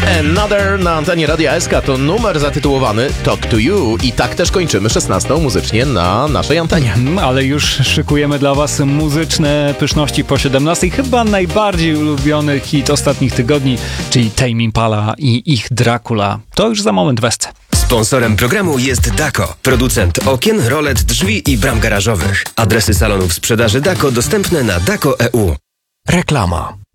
Another na antenie Radia SK to numer zatytułowany Talk to You i tak też kończymy 16 muzycznie na naszej antenie. Ale już szykujemy dla Was muzyczne pyszności po 17. Chyba najbardziej ulubiony hit ostatnich tygodni, czyli Tame Impala i ich Dracula. To już za moment w SC. Sponsorem programu jest Dako, producent okien, rolet, drzwi i bram garażowych. Adresy salonów sprzedaży Dako dostępne na dako.eu. Reklama.